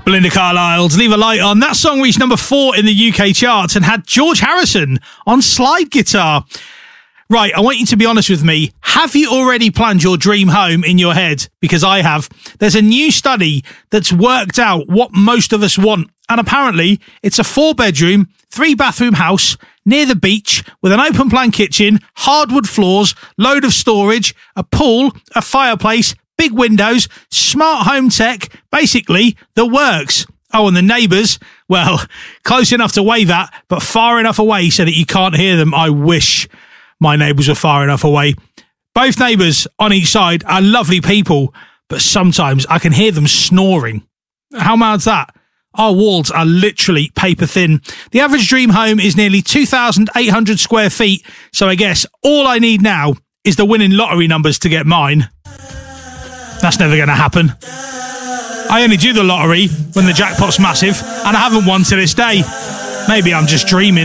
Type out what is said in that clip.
Belinda Carlisle's Leave a Light On. That song reached number 4 in the UK charts and had George Harrison on slide guitar. Right, I want you to be honest with me. Have you already planned your dream home in your head? Because I have. There's a new study that's worked out what most of us want. And apparently, it's a 4-bedroom, 3-bathroom house near the beach with an open plan kitchen, hardwood floors, load of storage, a pool, a fireplace, big windows, smart home tech, basically the works. Oh, and the neighbours, well, close enough to wave at, but far enough away so that you can't hear them. I wish my neighbours were far enough away. Both neighbours on each side are lovely people, but sometimes I can hear them snoring. How mad's that? Our walls are literally paper thin. The average dream home is nearly 2,800 square feet, so I guess all I need now is the winning lottery numbers to get mine. That's never going to happen. I only do the lottery when the jackpot's massive, and I haven't won to this day. Maybe I'm just dreaming.